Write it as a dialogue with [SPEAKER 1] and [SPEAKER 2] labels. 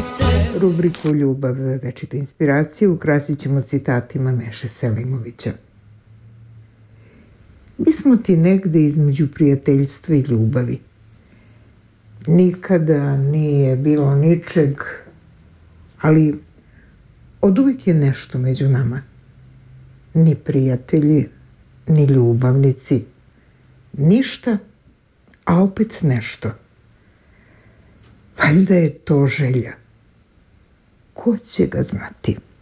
[SPEAKER 1] Rubriku Ljubav, večita inspiracija ukrasit ćemo citatima Meše Selimovića. Mi smo ti negde između prijateljstva i ljubavi. Nikada nije bilo ničeg, ali oduvijek je nešto među nama. Ni prijatelji, ni ljubavnici, ništa, a opet nešto. Valjda je to želja. Ko će ga znati?